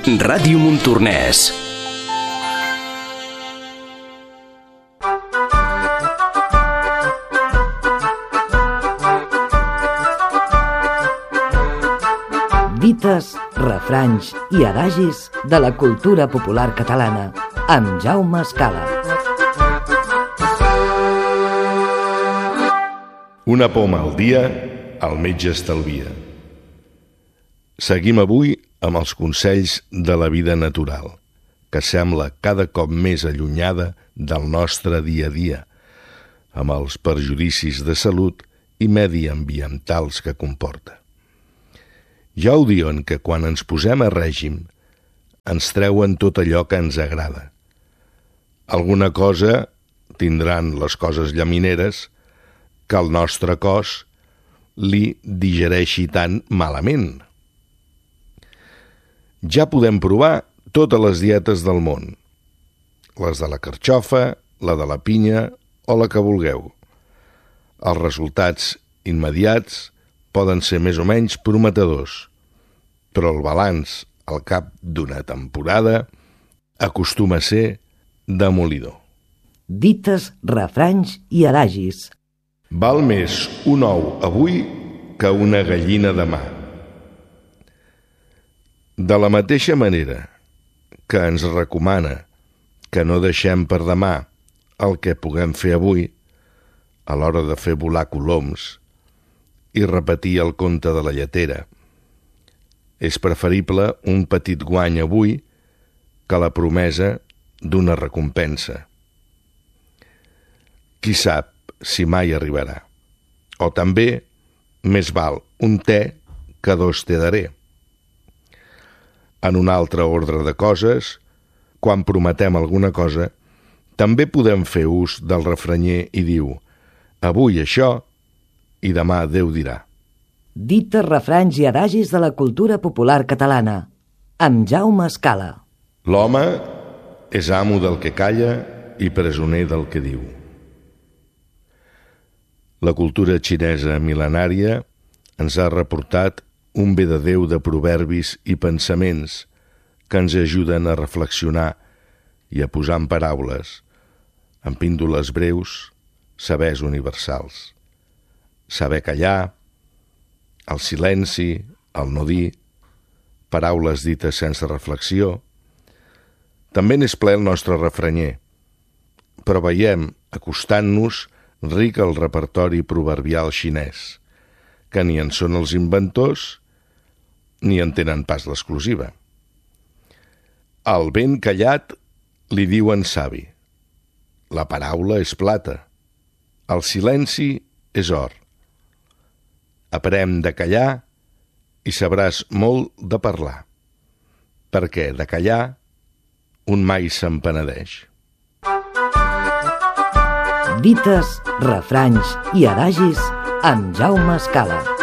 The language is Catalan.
Ràdio Montornès. Dites, refranys i adagis de la cultura popular catalana amb Jaume Escala. Una poma al dia, el metge estalvia. Seguim avui amb els consells de la vida natural, que sembla cada cop més allunyada del nostre dia a dia, amb els perjudicis de salut i mediambientals que comporta. Ja ho diuen que quan ens posem a règim ens treuen tot allò que ens agrada. Alguna cosa tindran les coses llamineres que el nostre cos li digereixi tan malament. Ja podem provar totes les dietes del món, les de la carxofa, la de la pinya o la que vulgueu. Els resultats immediats poden ser més o menys prometedors, però el balanç al cap d'una temporada acostuma a ser demolidor. Dites, refranys i adagis. Val més un ou avui que una gallina demà. De la mateixa manera que ens recomana que no deixem per demà el que puguem fer avui a l'hora de fer volar coloms i repetir el conte de la lletera, és preferible un petit guany avui que la promesa d'una recompensa. Qui sap si mai arribarà. O també, més val un te que dos te daré. En un altre ordre de coses, quan prometem alguna cosa, també podem fer ús del refranyer i diu: avui això i demà Déu dirà. Dites, refranys i adagis de la cultura popular catalana amb Jaume Escala. L'home és amo del que calla i presoner del que diu. La cultura xinesa mil·lenària ens ha reportat un bé de Déu de proverbis i pensaments que ens ajuden a reflexionar i a posar en paraules, en píndoles breus, sabers universals. Saber callar, el silenci, el no dir, paraules dites sense reflexió. També n'és ple el nostre refranyer, però veiem, acostant-nos, ric el repertori proverbial xinès, que ni en són els inventors ni en tenen pas l'exclusiva. Al ben callat li diuen savi. La paraula és plata. El silenci és or. Aprèn de callar i sabràs molt de parlar, perquè de callar un mai se'n penedeix. Dites, refranys i adagis amb Jaume Escala.